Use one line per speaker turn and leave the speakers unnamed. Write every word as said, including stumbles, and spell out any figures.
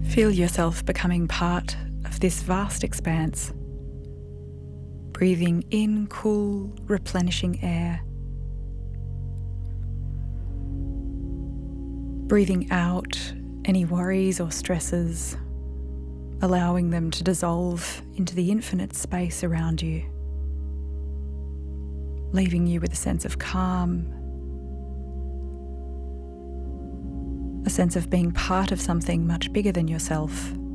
Feel yourself becoming part of this vast expanse. Breathing in cool, replenishing air. Breathing out any worries or stresses, allowing them to dissolve into the infinite space around you, leaving you with a sense of calm, a sense of being part of something much bigger than yourself.